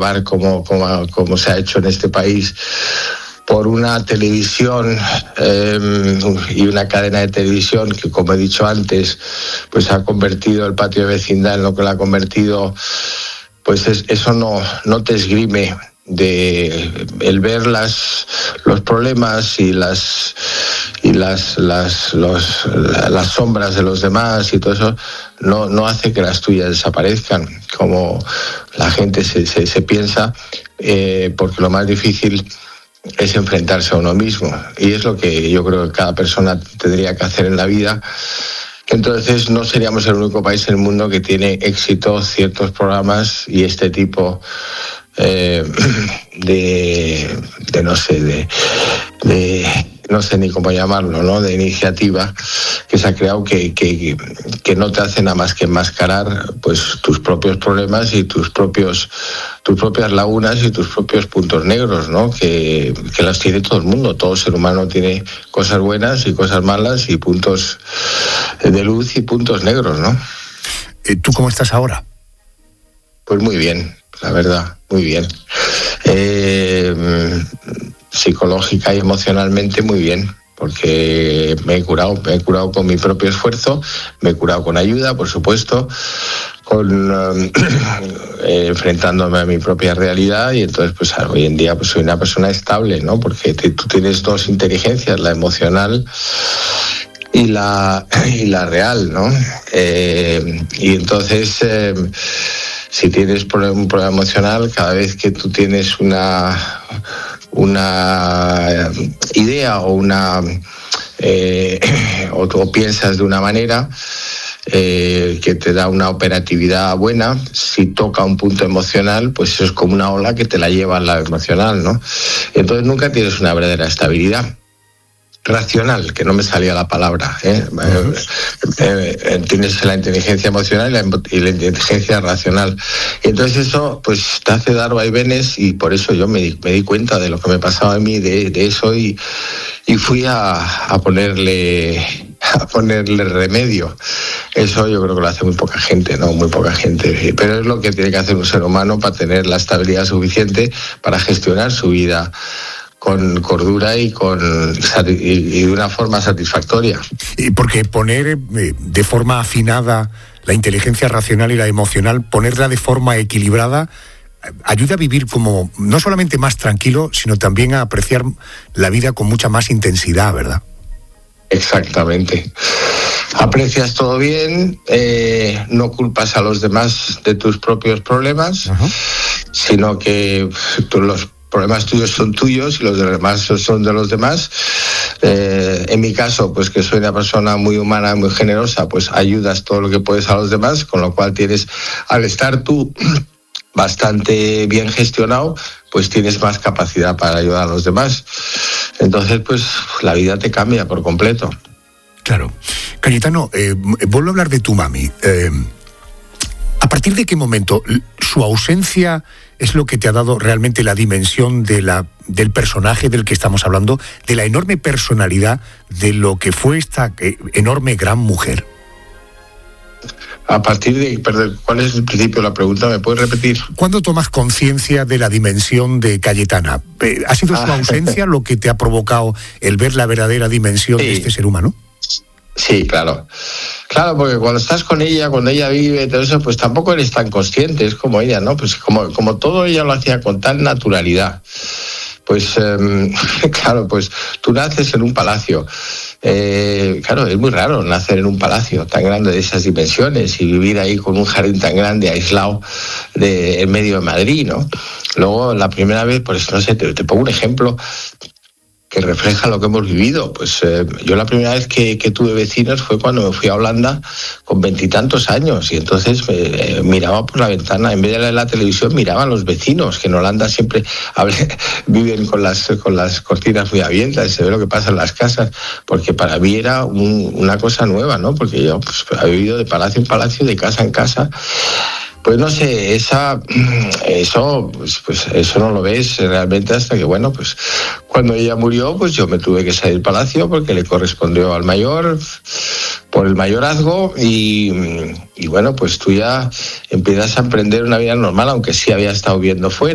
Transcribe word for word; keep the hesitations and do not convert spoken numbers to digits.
observar cómo, cómo, cómo se ha hecho en este país por una televisión eh, y una cadena de televisión que, como he dicho antes, pues ha convertido el patio de vecindad en lo que lo ha convertido, pues es, eso no, no te esgrime de el ver las los problemas y las y las las los, las sombras de los demás y todo eso no no hace que las tuyas desaparezcan, como la gente se se, se piensa, eh, porque lo más difícil es enfrentarse a uno mismo, y es lo que yo creo que cada persona tendría que hacer en la vida. Entonces no seríamos el único país en el mundo que tiene éxito ciertos programas y este tipo eh, de, de no sé, de, de no sé ni cómo llamarlo, ¿no? De iniciativa que se ha creado que, que, que no te hace nada más que enmascarar pues tus propios problemas y tus propios tus propias lagunas y tus propios puntos negros, ¿no? Que, que las tiene todo el mundo. Todo ser humano tiene cosas buenas y cosas malas y puntos de luz y puntos negros, ¿no? ¿Tú cómo estás ahora? Pues muy bien, la verdad, muy bien. Eh, psicológica y emocionalmente muy bien, porque me he curado, me he curado con mi propio esfuerzo, me he curado con ayuda, por supuesto, con eh, eh, enfrentándome a mi propia realidad, y entonces pues hoy en día pues soy una persona estable, ¿no? Porque te, tú tienes dos inteligencias, la emocional y la y la real, ¿no? Eh, y entonces eh, si tienes un problema emocional, cada vez que tú tienes una una idea o una eh, o, o piensas de una manera eh, que te da una operatividad buena, si toca un punto emocional, pues eso es como una ola que te la lleva al lado emocional, ¿no? Entonces nunca tienes una verdadera estabilidad racional, que no me salía la palabra, ¿eh? Uh-huh. eh, eh, tienes la inteligencia emocional y la, y la inteligencia racional, y entonces eso pues te hace dar vaivenes, y por eso yo me di, me di cuenta de lo que me pasaba a mí de, de eso, y, y fui a, a ponerle a ponerle remedio. Eso yo creo que lo hace muy poca gente, ¿no? Muy poca gente, pero es lo que tiene que hacer un ser humano para tener la estabilidad suficiente para gestionar su vida con cordura y con y de una forma satisfactoria. Y porque poner eh, de forma afinada la inteligencia racional y la emocional, ponerla de forma equilibrada, ayuda a vivir como no solamente más tranquilo, sino también a apreciar la vida con mucha más intensidad, ¿verdad? Exactamente. Aprecias todo bien, eh, no culpas a los demás de tus propios problemas, uh-huh. sino que tú los problemas tuyos son tuyos y los demás son de los demás. Eh, en mi caso, pues que soy una persona muy humana, muy generosa, pues ayudas todo lo que puedes a los demás, con lo cual tienes, al estar tú bastante bien gestionado, pues tienes más capacidad para ayudar a los demás. Entonces, pues la vida te cambia por completo. Claro. Cayetano, eh, vuelvo a hablar de tu mami. Eh, ¿A partir de qué momento su ausencia es lo que te ha dado realmente la dimensión de la, del personaje del que estamos hablando, de la enorme personalidad de lo que fue esta eh, enorme gran mujer? A partir de... Perdón, ¿cuál es el principio de la pregunta? ¿Me puedes repetir? ¿Cuándo tomas conciencia de la dimensión de Cayetana? ¿Ha sido su ausencia lo que te ha provocado el ver la verdadera dimensión sí. de este ser humano? Sí, claro. Claro, porque cuando estás con ella, cuando ella vive, todo eso, pues tampoco eres tan consciente, es como ella, ¿no? Pues como, como todo ella lo hacía con tal naturalidad. Pues, eh, claro, pues tú naces en un palacio. Eh, claro, es muy raro nacer en un palacio tan grande de esas dimensiones y vivir ahí con un jardín tan grande aislado de, en medio de Madrid, ¿no? Luego, la primera vez, pues no sé, te, te pongo un ejemplo que refleja lo que hemos vivido. Pues eh, yo la primera vez que, que tuve vecinos fue cuando me fui a Holanda con veintitantos años, y entonces eh, miraba por la ventana, en vez de la televisión miraba a los vecinos, que en Holanda siempre hable, viven con las, con las cortinas muy abiertas y se ve lo que pasa en las casas, porque para mí era un, una cosa nueva, ¿no? Porque yo pues, he vivido de palacio en palacio, de casa en casa. Pues no sé, esa, eso, pues, pues eso no lo ves realmente hasta que, bueno, pues cuando ella murió, pues yo me tuve que salir del palacio porque le correspondió al mayor, por el mayorazgo, y, y bueno, pues tú ya empiezas a emprender una vida normal, aunque sí había estado viviendo fuera.